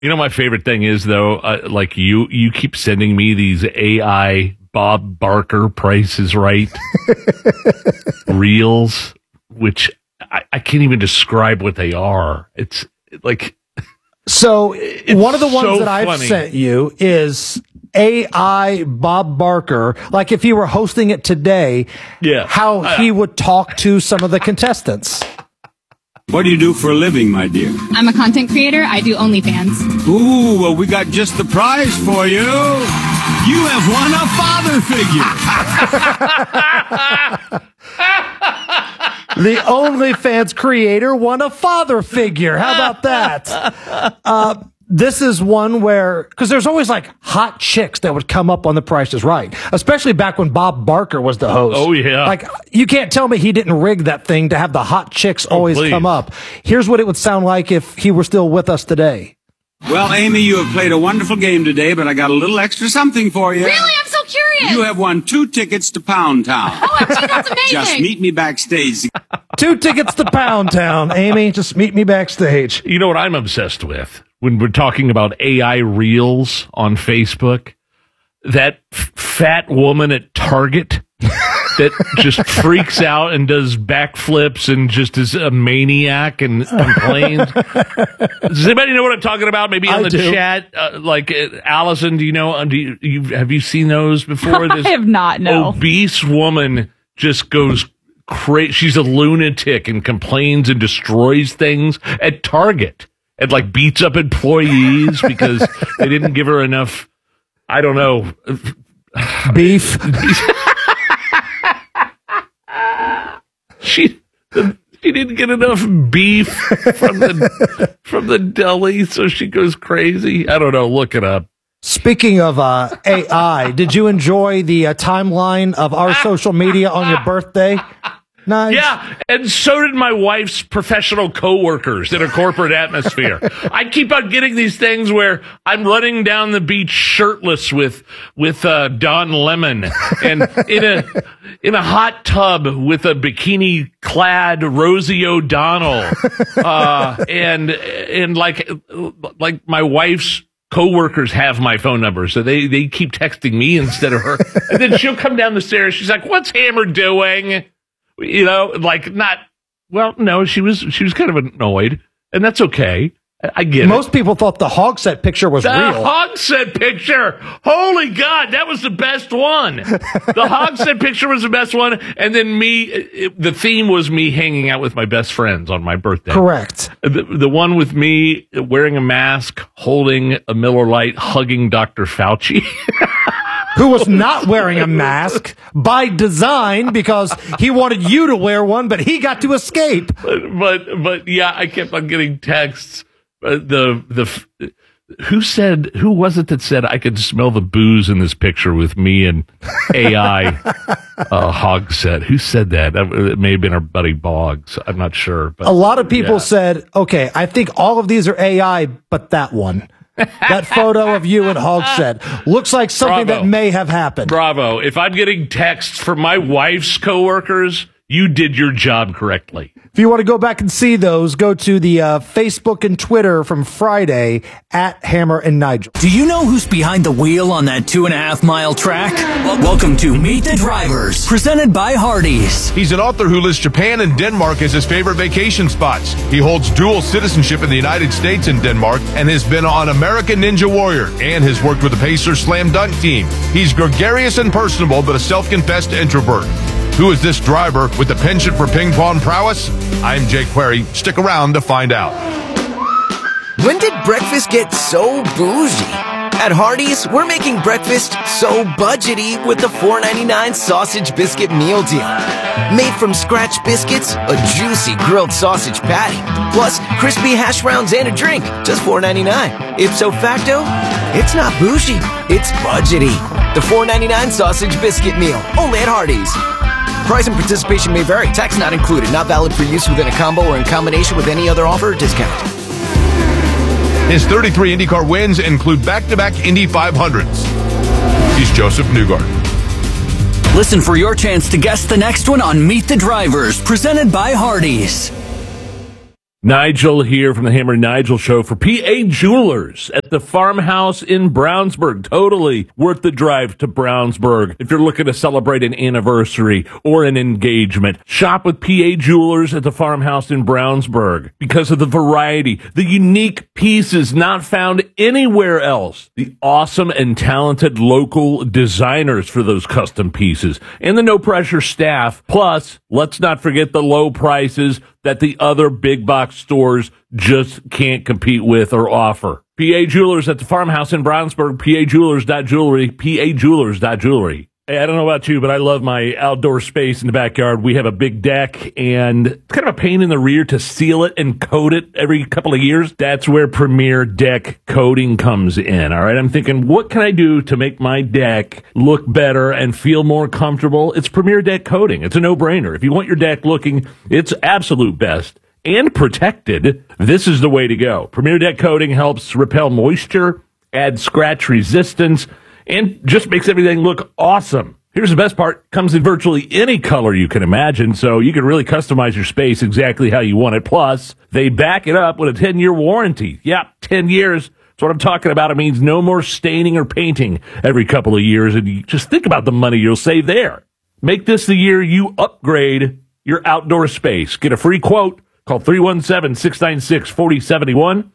You know, my favorite thing is, though, like you keep sending me these AI Bob Barker Price is Right reels, which I can't even describe what they are. It's like... So one of the ones that I've funny. sent you is AI Bob Barker, like if he were hosting it today, how he would talk to some of the contestants. What do you do for a living, my dear? I'm a content creator. I do OnlyFans. Ooh, well, we got just the prize for you. You have won a father figure. The OnlyFans creator won a father figure. How about that? This is one where, because there's always like hot chicks that would come up on The Price is Right, especially back when Bob Barker was the host. Oh, yeah. Like, you can't tell me he didn't rig that thing to have the hot chicks always come up. Here's what it would sound like if he were still with us today. Well, Amy, you have played a wonderful game today, but I got a little extra something for you. Really? I'm so curious. You have won 2 tickets to Pound Town. Oh, gee, that's amazing. Just meet me backstage. 2 tickets to Pound Town, Amy. Just meet me backstage. You know what I'm obsessed with? When we're talking about AI Reels on Facebook, that fat woman at Target that just freaks out and does backflips and just is a maniac and complains. Does anybody know what I'm talking about? Maybe on the chat, Allison, do you know? Have you seen those before? I have not. No. Obese woman just goes crazy. She's a lunatic and complains and destroys things at Target. And like beats up employees because they didn't give her enough, I don't know, beef. She didn't get enough beef from the deli, so she goes crazy. I don't know. Look it up. Speaking of AI, did you enjoy the timeline of our social media on your birthday? Nice. Yeah, and so did my wife's professional coworkers in a corporate atmosphere. I keep on getting these things where I'm running down the beach shirtless with Don Lemon and in a hot tub with a bikini clad Rosie O'Donnell, and like my wife's coworkers have my phone number, so they keep texting me instead of her, and then she'll come down the stairs. She's like, "What's Hammer doing?" You know, like not, well, no, she was kind of annoyed, and that's okay. I get it. Most people thought the Hogsett picture was real. The Hogsett picture! Holy God, that was the best one. The Hogsett picture was the best one, and then the theme was me hanging out with my best friends on my birthday. Correct. The one with me wearing a mask, holding a Miller Lite, hugging Dr. Fauci. Who was not wearing a mask by design because he wanted you to wear one, but he got to escape. But yeah, I kept on getting texts. Who was it that said I could smell the booze in this picture with me and AI Hogsett? Who said that? It may have been our buddy Boggs. I'm not sure. But a lot of people said, okay, I think all of these are AI, but that one. That photo of you and Hogsett looks like something that may have happened. Bravo. If I'm getting texts from my wife's coworkers, you did your job correctly. If you want to go back and see those, go to the Facebook and Twitter from Friday at Hammer and Nigel. Do you know who's behind the wheel on that 2.5-mile track? Welcome to Meet the Drivers, presented by Hardee's. He's an author who lists Japan and Denmark as his favorite vacation spots. He holds dual citizenship in the United States and Denmark and has been on American Ninja Warrior and has worked with the Pacers Slam Dunk team. He's gregarious and personable, but a self-confessed introvert. Who is this driver with the penchant for ping pong prowess? I'm Jake Query. Stick around to find out. When did breakfast get so bougie? At Hardee's, we're making breakfast so budgety with the $4.99 sausage biscuit meal deal. Made from scratch biscuits, a juicy grilled sausage patty, plus crispy hash browns and a drink, just $4.99. Ipso facto, it's not bougie, it's budgety. The $4.99 sausage biscuit meal, only at Hardee's. Price and participation may vary. Tax not included. Not valid for use within a combo or in combination with any other offer or discount. His 33 IndyCar wins include back-to-back Indy 500s. He's Joseph Newgarden. Listen for your chance to guess the next one on Meet the Drivers, presented by Hardee's. Nigel here from the Hammer and Nigel Show for PA Jewelers at the Farmhouse in Brownsburg. Totally worth the drive to Brownsburg if you're looking to celebrate an anniversary or an engagement. Shop with PA Jewelers at the Farmhouse in Brownsburg because of the variety, the unique pieces not found anywhere else, the awesome and talented local designers for those custom pieces, and the no-pressure staff. Plus, let's not forget the low prices that the other big box stores just can't compete with or offer. PA Jewelers at the Farmhouse in Brownsburg, PAJewelers.jewelry, PAJewelers.jewelry. Hey, I don't know about you, but I love my outdoor space in the backyard. We have a big deck, and it's kind of a pain in the rear to seal it and coat it every couple of years. That's where Premier Deck Coating comes in, all right? I'm thinking, what can I do to make my deck look better and feel more comfortable? It's Premier Deck Coating. It's a no-brainer. If you want your deck looking its absolute best and protected, this is the way to go. Premier Deck Coating helps repel moisture, add scratch resistance, and just makes everything look awesome. Here's the best part. Comes in virtually any color you can imagine, so you can really customize your space exactly how you want it. Plus, they back it up with a 10-year warranty. Yeah, 10 years. That's what I'm talking about. It means no more staining or painting every couple of years, and you just think about the money you'll save there. Make this the year you upgrade your outdoor space. Get a free quote. Call 317-696-4071,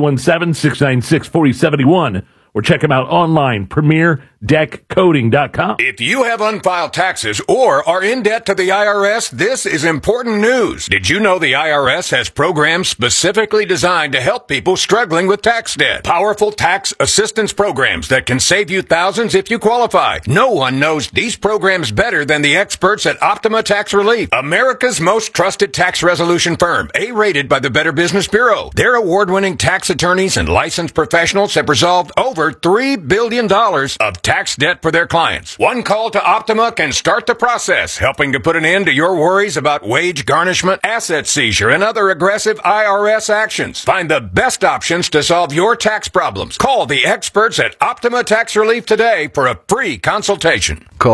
317-696-4071. Or check them out online, PremierDeckCoating.com. If you have unfiled taxes or are in debt to the IRS, this is important news. Did you know the IRS has programs specifically designed to help people struggling with tax debt? Powerful tax assistance programs that can save you thousands if you qualify. No one knows these programs better than the experts at Optima Tax Relief, America's most trusted tax resolution firm, A-rated by the Better Business Bureau. Their award-winning tax attorneys and licensed professionals have resolved over $3 billion of tax debt for their clients. One call to Optima can start the process, helping to put an end to your worries about wage garnishment, asset seizure, and other aggressive IRS actions. Find the best options to solve your tax problems. Call the experts at Optima Tax Relief today for a free consultation. Call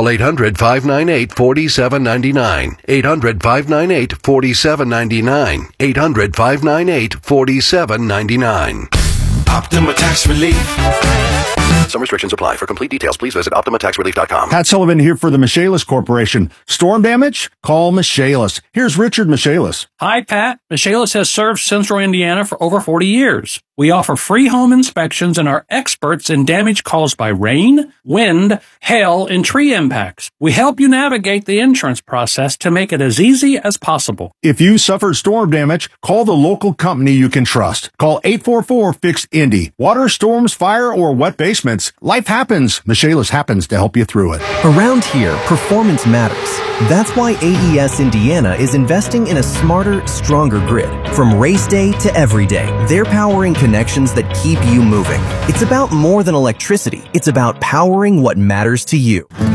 800-598-4799. 800-598-4799. 800-598-4799. Optima Tax Relief. Some restrictions apply. For complete details, please visit OptimaTaxRelief.com. Pat Sullivan here for the Michaelis Corporation. Storm damage? Call Michaelis. Here's Richard Michaelis. Hi, Pat. Michaelis has served Central Indiana for over 40 years. We offer free home inspections and are experts in damage caused by rain, wind, hail, and tree impacts. We help you navigate the insurance process to make it as easy as possible. If you suffered storm damage, call the local company you can trust. Call 844-FIX-INDY. Water, storms, fire, or wet basements. Life happens. Michaelis happens to help you through it. Around here, performance matters. That's why AES Indiana is investing in a smarter, stronger grid. From race day to every day, they're powering connections that keep you moving. It's about more than electricity. It's about powering what matters to you.